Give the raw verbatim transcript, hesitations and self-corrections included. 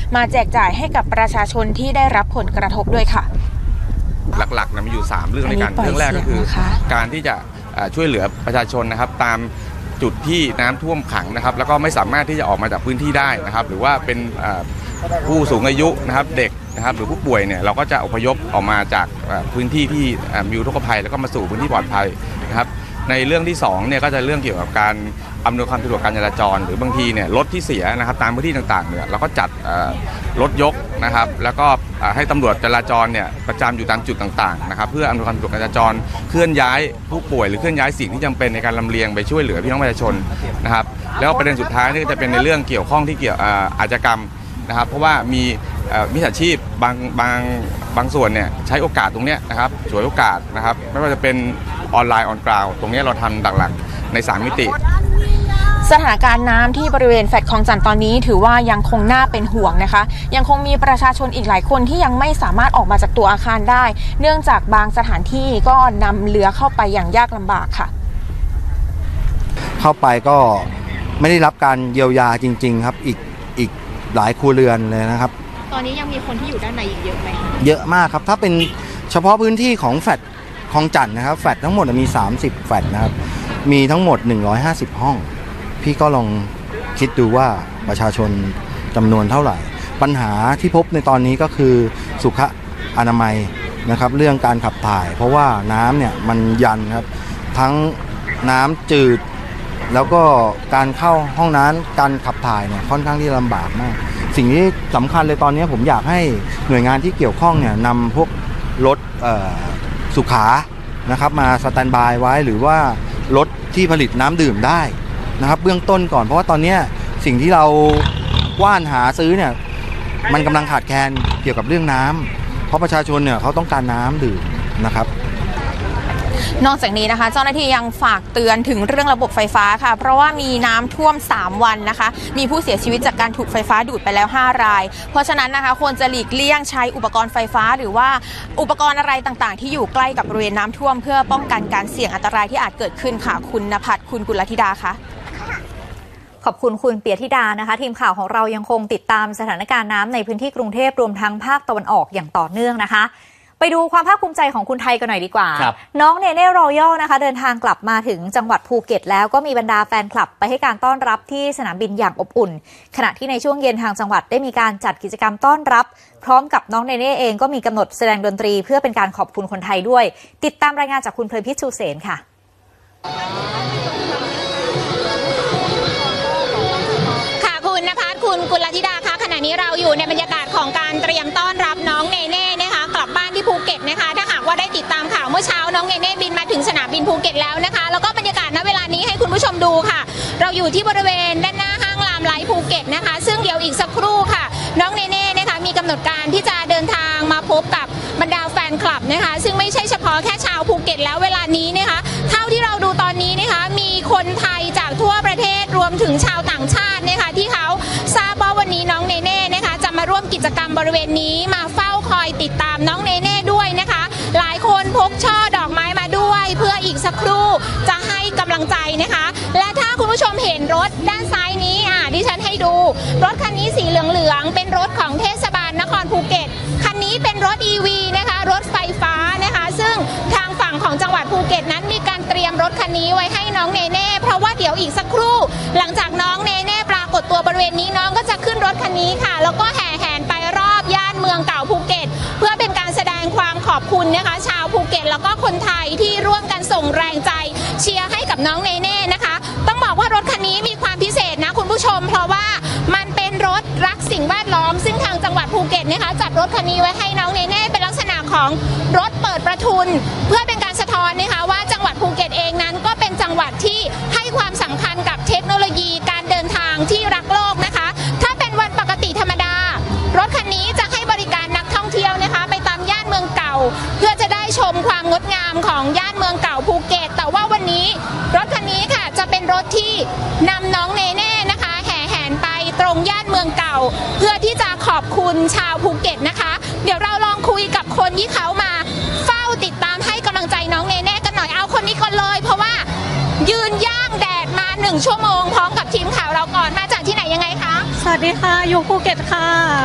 มาแจกจ่ายให้กับประชาชนที่ได้รับผลกระทบด้วยค่ะหลักๆนะมีอยู่สามเรื่องในการเรื่องแรกก็คือการที่จะช่วยเหลือประชาชนนะครับตามจุดที่น้ำท่วมขังนะครับแล้วก็ไม่สามารถที่จะออกมาจากพื้นที่ได้นะครับหรือว่าเป็นผู้สูงอายุนะครับเด็กนะครับหรือผู้ป่วยเนี่ยเราก็จะอพยพออกมาจากพื้นที่ที่มีอุทกภัยแล้วก็มาสู่พื้นที่ปลอดภัยนะครับในเรื่องที่สองเนี่ยก็จะเรื่องเกี่ยวกับการอำนวยความสะดวกการจราจรหรือบางทีเนี่ยรถที่เสียนะครับตามพื้นที่ต่างๆเนี่ยเราก็จัดรถยกนะครับแล้วก็ให้ตำรวจจราจรเนี่ยประจำอยู่ตามจุดต่างๆนะครับเพื่ออำนวยความสะดวกการจราจรเคลื่อนย้ายผู้ป่วยหรือเคลื่อนย้ายสิ่งที่จำเป็นในการลำเลียงไปช่วยเหลือพี่น้องประชาชนนะครับแล้วประเด็นสุดท้ายนี่จะเป็นในเรื่องเกี่ยวข้องที่เกี่ยวอาชญากรรมนะครับเพราะว่ามีมิจฉาชีพบางบางบางส่วนเนี่ยใช้โอกาสตรงนี้นะครับฉวยโอกาสนะครับไม่ว่าจะเป็นออนไลน์ออนกราวตรงนี้เราทำหลักๆในสามมิติสถานการณ์น้ำที่บริเวณแฟลตคลองจันทน์ตอนนี้ถือว่ายังคงน่าเป็นห่วงนะคะยังคงมีประชาชนอีกหลายคนที่ยังไม่สามารถออกมาจากตัวอาคารได้เนื่องจากบางสถานที่ก็นำเรือเข้าไปอย่างยากลำบากค่ะเข้าไปก็ไม่ได้รับการเยียวยาจริงๆครับอีกอีกหลายครัวเรือนเลยนะครับตอนนี้ยังมีคนที่อยู่ด้านในอีกเยอะไหมเยอะมากครับถ้าเป็นเฉพาะพื้นที่ของแฟลตคลองจันทน์นะครับแฟลตทั้งหมดมีสามสิบแฟลตนะครับมีทั้งหมดหนึ่งร้อยห้าสิบห้องพี่ก็ลองคิดดูว่าประชาชนจำนวนเท่าไหร่ปัญหาที่พบในตอนนี้ก็คือสุขอนามัยนะครับเรื่องการขับถ่ายเพราะว่าน้ำเนี่ยมันยันครับทั้งน้ำจืดแล้วก็การเข้าห้องน้ำการขับถ่ายเนี่ยค่อนข้างที่ลำบากมากสิ่งที่สำคัญเลยตอนนี้ผมอยากให้หน่วยงานที่เกี่ยวข้องเนี่ยนำพวกรถสุขานะครับมาสแตนด์บายไว้หรือว่ารถที่ผลิตน้ำดื่มได้นะครับเบื้องต้นก่อนเพราะว่าตอนนี้สิ่งที่เราว่านหาซื้อเนี่ยมันกำลังขาดแคลนเกี่ยวกับเรื่องน้ำเพราะประชาชนเนี่ยเขาต้องการน้ำดื่มนะครับนอกจากนี้นะคะเจ้าหน้าที่ยังฝากเตือนถึงเรื่องระบบไฟฟ้าค่ะเพราะว่ามีน้ำท่วมสามวันนะคะมีผู้เสียชีวิตจากการถูกไฟฟ้าดูดไปแล้วห้ารายเพราะฉะนั้นนะคะควรจะหลีกเลี่ยงใช้อุปกรณ์ไฟฟ้าหรือว่าอุปกรณ์อะไรต่างๆที่อยู่ใกล้กับบริเวณน้ำท่วมเพื่อป้องกันการเสี่ยงอันตรายที่อาจเกิดขึ้นค่ะคุณณภัทรคุณกุลธิดาคะขอบคุณคุณเปียธิดานะคะทีมข่าวของเรายังคงติดตามสถานการณ์น้ำในพื้นที่กรุงเทพรวมทั้งภาคตะวันออกอย่างต่อเนื่องนะคะไปดูความภาคภูมิใจของคุณไทยกันหน่อยดีกว่าน้องเนเน่รอยัลนะคะเดินทางกลับมาถึงจังหวัดภูเก็ตแล้วก็มีบรรดาแฟนคลับไปให้การต้อนรับที่สนามบินอย่างอบอุ่นขณะที่ในช่วงเย็นทางจังหวัดได้มีการจัดกิจกรรมต้อนรับพร้อมกับน้องเนเน่เองก็มีกำหนดแสดงดนตรีเพื่อเป็นการขอบคุณคนไทยด้วยติดตามรายงานจากคุณเพลินพิชชูเสนค่ะค่ะคุณณภัทรคุณกุลธิดาคะขณะนี้เราอยู่ในบรรยากาศของการเตรียมต้อนรับน้องเนเน่นะคะกลับบ้านที่ภูเก็ตนะคะถ้าหากว่าได้ติดตามข่าวเมื่อเช้าน้องเนเน่บินมาถึงสนามบินภูเก็ตแล้วนะคะแล้วก็บรรยากาศณเวลานี้ให้คุณผู้ชมดูค่ะเราอยู่ที่บริเวณด้านหน้าห้างรามไลท์ภูเก็ตนะคะซึ่งเดี๋ยวอีกสักครู่ค่ะน้องเนเน่นะคะมีกำหนดการที่จะเดินทางมาพบกับบรรดาแฟนคลับนะคะซึ่งไม่ใช่เฉพาะแค่ชาวภูเก็ตแล้วเวลานี้นะคะเท่าที่เราดูตอนนี้นะคะมีคนไทยจากทั่วประเทศรวมถึงชาวต่างชาตินะคะที่เขาทราบว่าวันนี้น้องเนเน่นะคะจะมาร่วมกิจกรรมบริเวณนี้มาเฝ้าคอยติดตามน้องเนเน่ด้วยนะคะหลายคนพกช่อดอกไม้มาด้วยเพื่ออีกสักครู่จะให้กำลังใจนะคะและถ้าคุณผู้ชมเห็นรถด้านซ้ายนี้อ่ะดิฉันให้ดูรถคันนี้สีเหลืองๆเป็นรถของเทศบาลนครภูเก็ตคันนี้เป็นรถ อี วี นะคะรถไฟฟ้านะคะซึ่งทางฝั่งของจังหวัดภูเก็ตนั้นมีการเตรียมรถคันนี้ไว้ให้น้องเนเน่เพราะว่าเดี๋ยวอีกสักครู่หลังจากน้องเนเน่ปรากฏตัวบริเวณนี้น้องก็จะขึ้นรถคันนี้ค่ะแล้วก็แห่แหนไปรอบย่านเมืองเก่าภูเก็ตเพื่อเป็นการแสดงความขอบคุณนะคะชาวภูเก็ตแล้วก็คนไทยที่ร่วมกันส่งแรงใจเชียร์ให้กับน้องเนเน่นะคะต้องบอกว่ารถคันนี้มีความพิเศษนะคุณผู้ชมเพราะว่ามันเป็นรถรักสิ่งแวดล้อมซึ่งทางจังหวัดภูเก็ตนะคะจัดรถคันนี้ไว้ให้น้องเนเน่เป็นลักษณะของรถเปิดประทุนเพื่อเป็นการสะท้อนนะคะว่าจังหวัดภูเก็ตเองนั้นก็เป็นจังหวัดที่ให้ความสำคัญกับเทคโนโลยีการเดินทางที่รักโลกนะคะถ้าเป็นวันปกติธรรมดารถคันนี้จะให้บริการนักท่องเที่ยวนะคะไปตามย่านเมืองเก่าเพื่อจะได้ชมความงดงามของย่านเมืองเก่าภูเก็ตแต่ว่าวันนี้รถคันนี้ค่ะจะเป็นรถที่นำน้องเนเน่นะคะแห่แหนไปตรงย่านเมืองเก่าเพื่อที่จะขอบคุณชาวภูเก็ตนะคะเดี๋ยวเราลองคุยกับคนที่เขามาเฝ้าติดตามให้กำลังใจน้องเนเน่กันหน่อยเอาคนนี้ก่อนเลยเพราะว่ายืนย่างแดดมาหนึ่งชั่วโมงพร้อมกับทีมข่าวเราก่อนมาจากที่ไหนยังไงคะสวัสดีค่ะอยู่ภูเก็ตค่ะ